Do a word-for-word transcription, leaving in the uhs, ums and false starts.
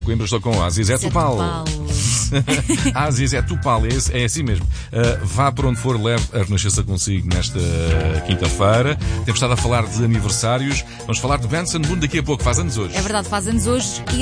Coimbra, estou com a Zizé Topal. A Zizé Topal, é, é assim mesmo. Uh, vá para onde for, leve a Renascença consigo nesta quinta-feira. Temos estado a falar de aniversários. Vamos falar de Benson Boone daqui a pouco. Faz anos hoje. É verdade, faz anos hoje. E